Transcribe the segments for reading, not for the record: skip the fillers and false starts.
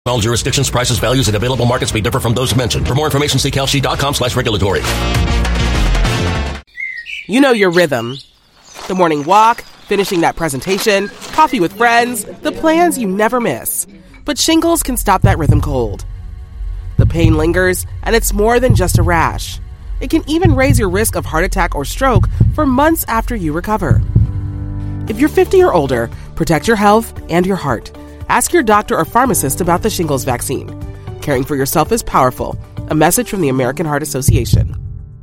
All jurisdictions, prices, values, and available markets may differ from those mentioned. For more information, see kalshi.com/regulatory. You know your rhythm. The morning walk, finishing that presentation, coffee with friends, the plans you never miss. But shingles can stop that rhythm cold. The pain lingers, and it's more than just a rash. It can even raise your risk of heart attack or stroke for months after you recover. If you're 50 or older, protect your health and your heart. Ask your doctor or pharmacist about the shingles vaccine. Caring for yourself is powerful. A message from the American Heart Association.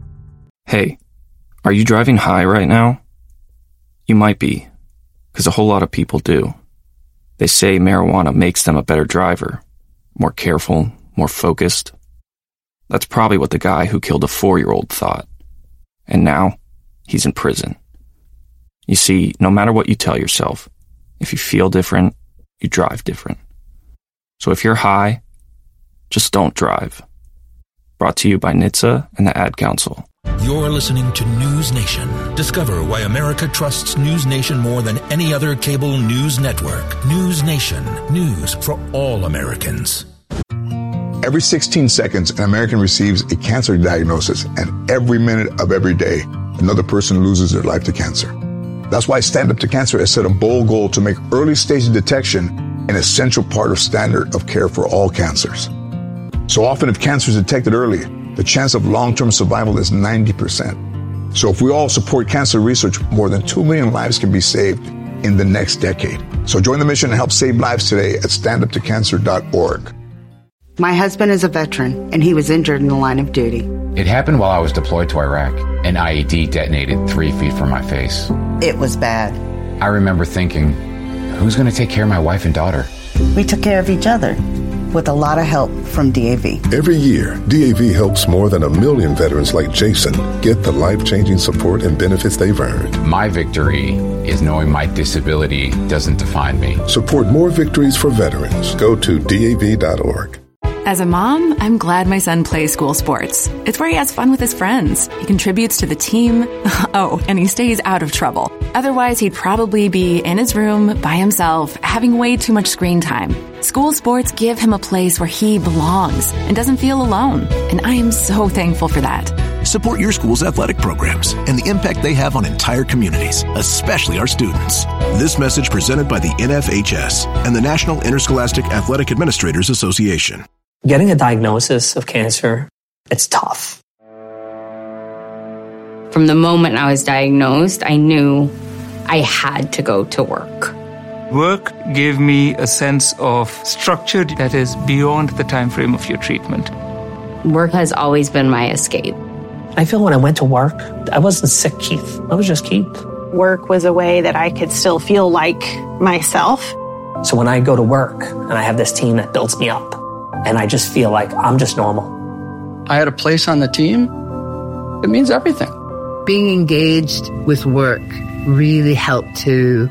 Hey, are you driving high right now? You might be, because a whole lot of people do. They say marijuana makes them a better driver, more careful, more focused. That's probably what the guy who killed a 4-year-old thought. And now, he's in prison. You see, no matter what you tell yourself, if you feel different, you drive different. So if you're high, just don't drive. Brought to you by NHTSA and the Ad Council. You're listening to News Nation. Discover why America trusts News Nation more than any other cable news network. News Nation. News for all Americans. Every 16 seconds, an American receives a cancer diagnosis, and every minute of every day, another person loses their life to cancer. That's why Stand Up to Cancer has set a bold goal to make early stage detection an essential part of standard of care for all cancers. So often, if cancer is detected early, the chance of long-term survival is 90%. So if we all support cancer research, more than 2 million lives can be saved in the next decade. So join the mission and help save lives today at standuptocancer.org. My husband is a veteran, and he was injured in the line of duty. It happened while I was deployed to Iraq. An IED detonated 3 feet from my face. It was bad. I remember thinking, who's going to take care of my wife and daughter? We took care of each other, with a lot of help from DAV. Every year, DAV helps more than 1 million veterans like Jason get the life-changing support and benefits they've earned. My victory is knowing my disability doesn't define me. Support more victories for veterans. Go to DAV.org. As a mom, I'm glad my son plays school sports. It's where he has fun with his friends. He contributes to the team. Oh, and he stays out of trouble. Otherwise, he'd probably be in his room by himself, having way too much screen time. School sports give him a place where he belongs and doesn't feel alone. And I am so thankful for that. Support your school's athletic programs and the impact they have on entire communities, especially our students. This message presented by the NFHS and the National Interscholastic Athletic Administrators Association. Getting a diagnosis of cancer, it's tough. From the moment I was diagnosed, I knew I had to go to work. Work gave me a sense of structure that is beyond the time frame of your treatment. Work has always been my escape. I feel when I went to work, I wasn't sick Keith. I was just Keith. Work was a way that I could still feel like myself. So when I go to work and I have this team that builds me up, and I just feel like I'm just normal. I had a place on the team. It means everything. Being engaged with work really helped to,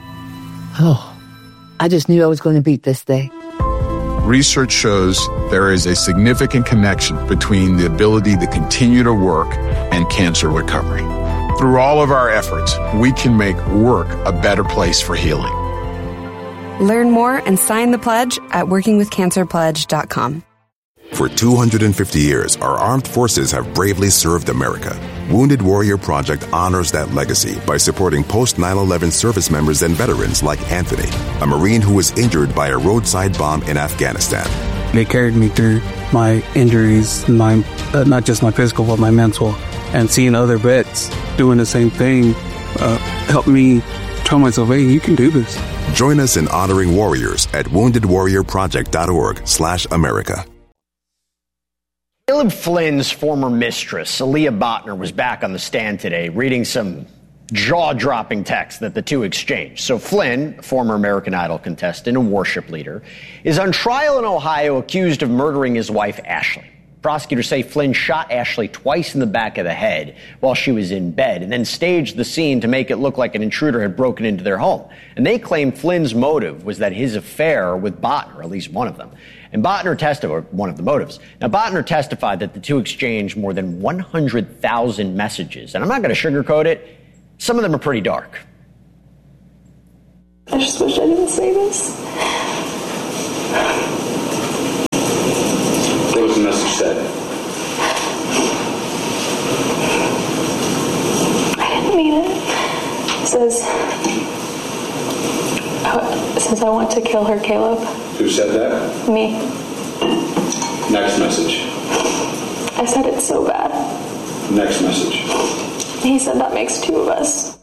I just knew I was going to beat this day. Research shows there is a significant connection between the ability to continue to work and cancer recovery. Through all of our efforts, we can make work a better place for healing. Learn more and sign the pledge at workingwithcancerpledge.com. For 250 years, our armed forces have bravely served America. Wounded Warrior Project honors that legacy by supporting post-9/11 service members and veterans like Anthony, a Marine who was injured by a roadside bomb in Afghanistan. They carried me through my injuries, not just my physical, but my mental. And seeing other vets doing the same thing helped me tell myself, hey, you can do this. Join us in honoring warriors at woundedwarriorproject.org/America. Caleb Flynn's former mistress, Aaliyah Botner, was back on the stand today reading some jaw-dropping text that the two exchanged. So Flynn, former American Idol contestant and worship leader, is on trial in Ohio accused of murdering his wife, Ashley. Prosecutors say Flynn shot Ashley twice in the back of the head while she was in bed and then staged the scene to make it look like an intruder had broken into their home. And they claim Flynn's motive was that his affair with Botner, at least one of them. And Botner testified, one of the motives. Now, Botner testified that the two exchanged more than 100,000 messages. And I'm not going to sugarcoat it. Some of them are pretty dark. I just wish I didn't say this. I want to kill her, Caleb. Who said that? Me. Next message. I said it's so bad. Next message. He said that makes two of us.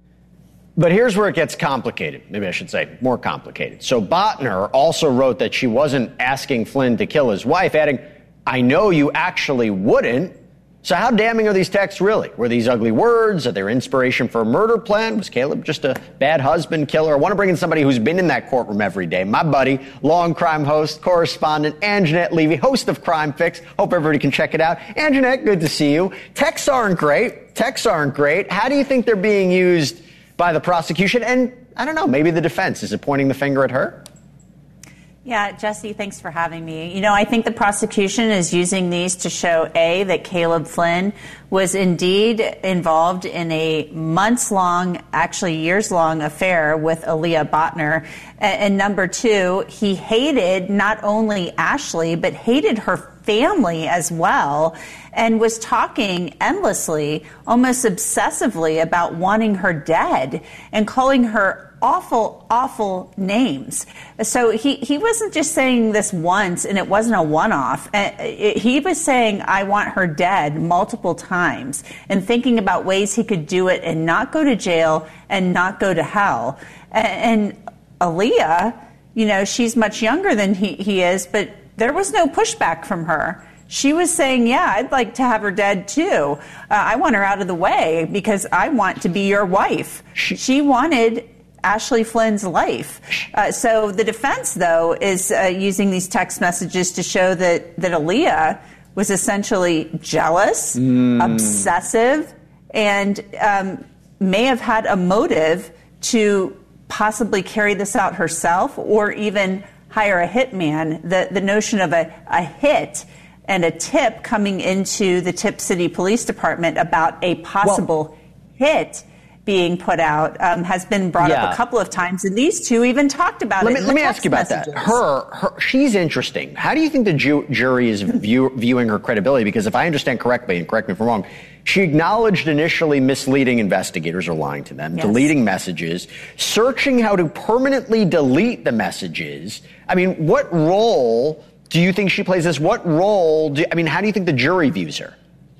But here's where it gets complicated. Maybe I should say more complicated. So Botner also wrote that she wasn't asking Flynn to kill his wife, adding, I know you actually wouldn't. So how damning are these texts really? Were these ugly words? Are they inspiration for a murder plan? Was Caleb just a bad husband killer? I want to bring in somebody who's been in that courtroom every day. My buddy, long crime host, correspondent, Anjanette Levy, host of Crime Fix. Hope everybody can check it out. Anjanette, good to see you. Texts aren't great. How do you think they're being used by the prosecution? And I don't know, maybe the defense. Is it pointing the finger at her? Yeah, Jesse, thanks for having me. You know, I think the prosecution is using these to show, A, that Caleb Flynn was indeed involved in a months-long, actually years-long affair with Aaliyah Botner. And number two, he hated not only Ashley, but hated her family as well, and was talking endlessly, almost obsessively, about wanting her dead and calling her awful names. So he wasn't just saying this once, and it wasn't a one-off. He was saying, I want her dead multiple times, and thinking about ways he could do it and not go to jail and not go to hell. And Aaliyah, you know, she's much younger than he is, but there was no pushback from her. She was saying, yeah, I'd like to have her dead too. I want her out of the way because I want to be your wife. She wanted Ashley Flynn's life. So the defense, though, is using these text messages to show that Aaliyah was essentially jealous, obsessive, and may have had a motive to possibly carry this out herself or even hire a hitman. The notion of a hit and a tip coming into the Tip City Police Department about a possible hit being put out has been brought up a couple of times, and these two even talked about it. Let me ask you about that. Her, she's interesting. How do you think the jury is viewing her credibility? Because if I understand correctly, and correct me if I'm wrong, she acknowledged initially misleading investigators or lying to them, deleting messages, searching how to permanently delete the messages. I mean, what role do you think she plays this? What role how do you think the jury views her?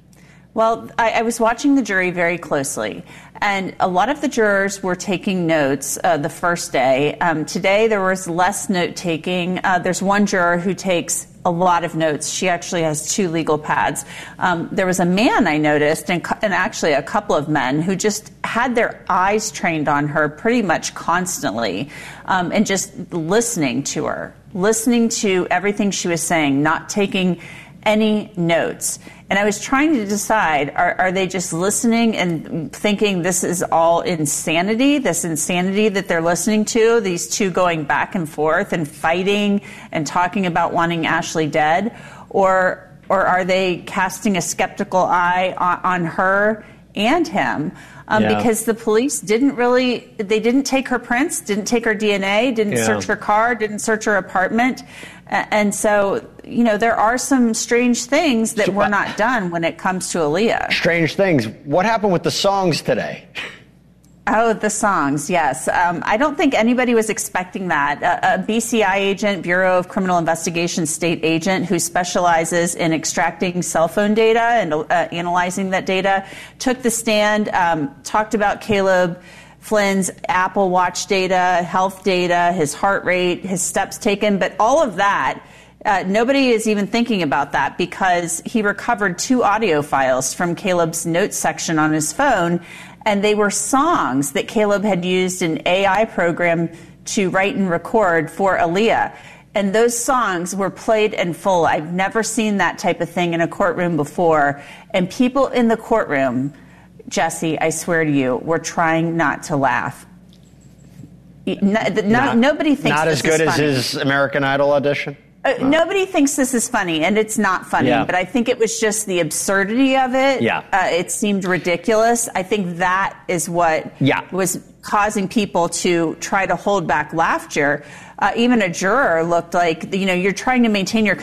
Well, I was watching the jury very closely, and a lot of the jurors were taking notes the first day. Today, there was less note-taking. There's one juror who takes a lot of notes. She actually has 2 legal pads. There was a man I noticed, and actually a couple of men, who just had their eyes trained on her pretty much constantly, and just listening to her, listening to everything she was saying, not taking any notes. And I was trying to decide, are they just listening and thinking this is all insanity, this insanity that they're listening to, these two going back and forth and fighting and talking about wanting Ashley dead? Or are they casting a skeptical eye on her and him? Because the police didn't take her prints, didn't take her DNA, didn't search her car, didn't search her apartment. And so, you know, there are some strange things that were not done when it comes to Aaliyah. Strange things. What happened with the songs today? Oh, the songs, yes. I don't think anybody was expecting that. A BCI agent, Bureau of Criminal Investigation state agent who specializes in extracting cell phone data and analyzing that data, took the stand, talked about Caleb Flynn's Apple Watch data, health data, his heart rate, his steps taken, but all of that, nobody is even thinking about that because he recovered 2 audio files from Caleb's notes section on his phone, and they were songs that Caleb had used an AI program to write and record for Aaliyah. And those songs were played in full. I've never seen that type of thing in a courtroom before. And people in the courtroom, Jesse, I swear to you, were trying not to laugh. Nobody thinks not as good as his American Idol audition. Nobody thinks this is funny, and it's not funny, but I think it was just the absurdity of it. It seemed ridiculous. I think that is what was causing people to try to hold back laughter. Even a juror looked like, you know, you're trying to maintain your